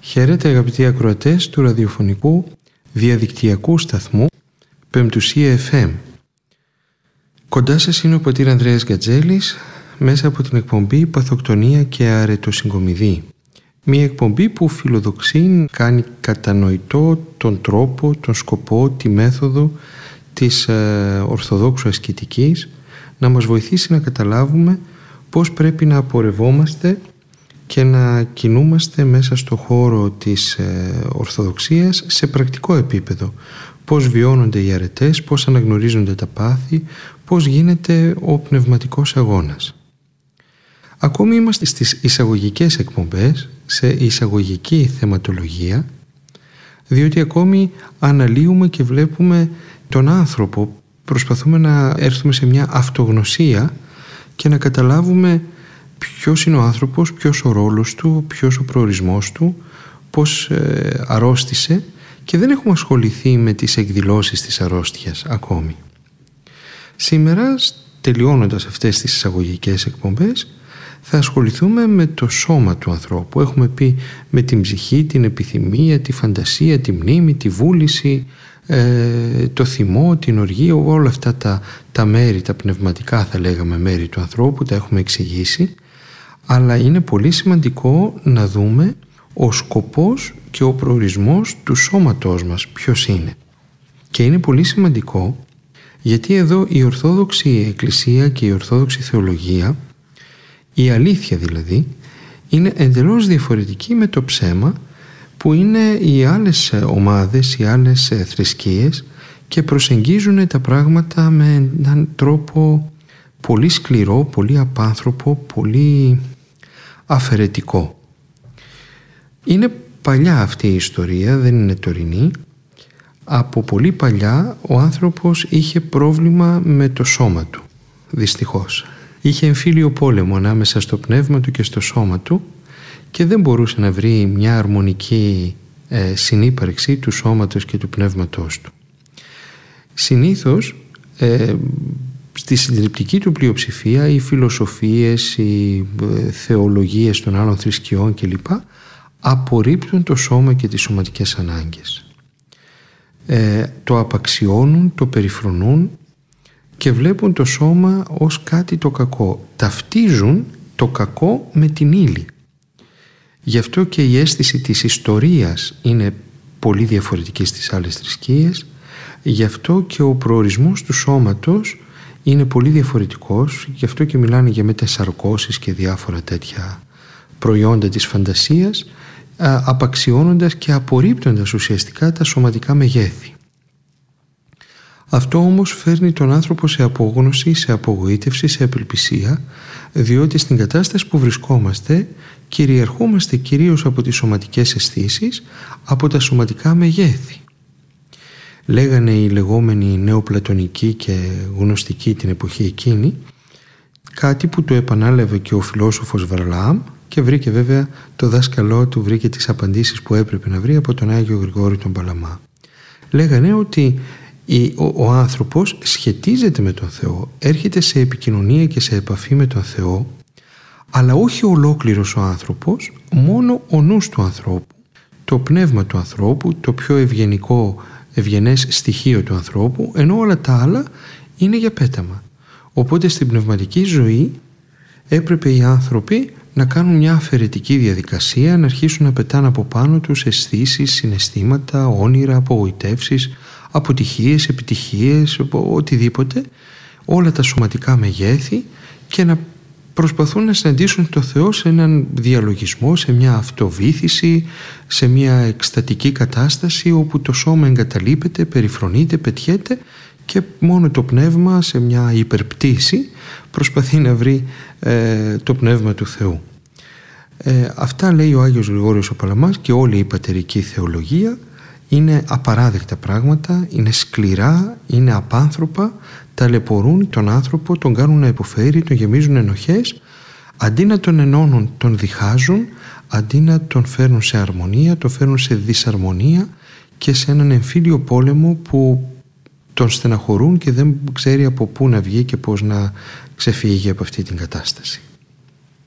Χαίρετε αγαπητοί ακροατές του ραδιοφωνικού διαδικτυακού σταθμού Πεμπτουσία FM. Κοντά σας είναι ο πατήρ Ανδρέας Γκατζέλης μέσα από την εκπομπή Παθοκτονία και Αρετοσυγκομιδή. Μια εκπομπή που φιλοδοξεί κάνει κατανοητό τον τρόπο, τον σκοπό, τη μέθοδο της Ορθοδόξου ασκητικής, να μας βοηθήσει να καταλάβουμε πώς πρέπει να απορευόμαστε και να κινούμαστε μέσα στο χώρο της Ορθοδοξίας σε πρακτικό επίπεδο. Πώς βιώνονται οι αρετές, πώς αναγνωρίζονται τα πάθη, πώς γίνεται ο πνευματικός αγώνας. Ακόμη είμαστε στις εισαγωγικές εκπομπές, σε εισαγωγική θεματολογία, διότι ακόμη αναλύουμε και βλέπουμε τον άνθρωπο, προσπαθούμε να έρθουμε σε μια αυτογνωσία και να καταλάβουμε ποιος είναι ο άνθρωπος, ποιος ο ρόλος του, ποιος ο προορισμός του, πώς αρρώστησε, και δεν έχουμε ασχοληθεί με τις εκδηλώσεις της αρρώστιας ακόμη. Σήμερα, τελειώνοντας αυτές τις εισαγωγικές εκπομπές, θα ασχοληθούμε με το σώμα του ανθρώπου. Έχουμε πει με την ψυχή, την επιθυμία, τη φαντασία, τη μνήμη, τη βούληση, το θυμό, την οργή, όλα αυτά τα μέρη, τα πνευματικά θα λέγαμε μέρη του ανθρώπου, τα έχουμε εξηγήσει. Αλλά είναι πολύ σημαντικό να δούμε ο σκοπός και ο προορισμός του σώματός μας ποιος είναι. Και είναι πολύ σημαντικό γιατί εδώ η Ορθόδοξη Εκκλησία και η Ορθόδοξη Θεολογία, η αλήθεια δηλαδή, είναι εντελώς διαφορετική με το ψέμα που είναι οι άλλες ομάδες, οι άλλες θρησκείες, και προσεγγίζουν τα πράγματα με έναν τρόπο πολύ σκληρό, πολύ απάνθρωπο, πολύ αφαιρετικό. Είναι παλιά αυτή η ιστορία, δεν είναι τωρινή. Από πολύ παλιά ο άνθρωπος είχε πρόβλημα με το σώμα του, δυστυχώς. Είχε εμφύλιο πόλεμο ανάμεσα στο πνεύμα του και στο σώμα του και δεν μπορούσε να βρει μια αρμονική συνύπαρξη του σώματος και του πνεύματός του. Συνήθως στη συντριπτική του πλειοψηφία οι φιλοσοφίες, οι θεολογίες των άλλων θρησκειών κλπ. Απορρίπτουν το σώμα και τις σωματικές ανάγκες. Το απαξιώνουν, το περιφρονούν και βλέπουν το σώμα ως κάτι το κακό. Ταυτίζουν το κακό με την ύλη. Γι' αυτό και η αίσθηση της ιστορίας είναι πολύ διαφορετική στις άλλες θρησκείες. Γι' αυτό και ο προορισμός του σώματος είναι πολύ διαφορετικός. Γι' αυτό και μιλάνε για μετασαρκώσεις και διάφορα τέτοια προϊόντα της φαντασίας, απαξιώνοντας και απορρίπτοντας ουσιαστικά τα σωματικά μεγέθη. Αυτό όμως φέρνει τον άνθρωπο σε απόγνωση, σε απογοήτευση, σε απελπισία, διότι στην κατάσταση που βρισκόμαστε κυριαρχούμαστε κυρίως από τις σωματικές αισθήσεις, από τα σωματικά μεγέθη. Λέγανε οι λεγόμενοι νεοπλατωνικοί και γνωστικοί την εποχή εκείνη, κάτι που το επανάλαβε και ο φιλόσοφος Βαρλάμ, και βρήκε βέβαια το δάσκαλό του, βρήκε τις απαντήσεις που έπρεπε να βρει από τον Άγιο Γρηγόρη τον Παλαμά. Λέγανε ότι ο άνθρωπος σχετίζεται με τον Θεό, έρχεται σε επικοινωνία και σε επαφή με τον Θεό, αλλά όχι ολόκληρος ο άνθρωπος, μόνο ο νους του ανθρώπου, το πνεύμα του ανθρώπου, το πιο ευγενές στοιχείο του ανθρώπου, ενώ όλα τα άλλα είναι για πέταμα. Οπότε στην πνευματική ζωή έπρεπε οι άνθρωποι να κάνουν μια αφαιρετική διαδικασία, να αρχίσουν να πετάνε από πάνω τους αισθήσεις, συναισθήματα, όνειρα, απογοητεύσεις, αποτυχίες, επιτυχίες, οτιδήποτε, όλα τα σωματικά μεγέθη, και να προσπαθούν να συναντήσουν το Θεό σε έναν διαλογισμό, σε μια αυτοβήθηση, σε μια εκστατική κατάσταση όπου το σώμα εγκαταλείπεται, περιφρονείται, πετιέται και μόνο το πνεύμα σε μια υπερπτήση προσπαθεί να βρει το πνεύμα του Θεού. Αυτά λέει ο Άγιος Γρηγόριος ο Παλαμάς και όλη η πατερική θεολογία. Είναι απαράδεκτα πράγματα, είναι σκληρά, είναι απάνθρωπα, ταλαιπωρούν τον άνθρωπο, τον κάνουν να υποφέρει, τον γεμίζουν ενοχές. Αντί να τον ενώνουν, τον διχάζουν, αντί να τον φέρνουν σε αρμονία, τον φέρνουν σε δυσαρμονία και σε έναν εμφύλιο πόλεμο που τον στεναχωρούν και δεν ξέρει από πού να βγει και πώς να ξεφύγει από αυτή την κατάσταση.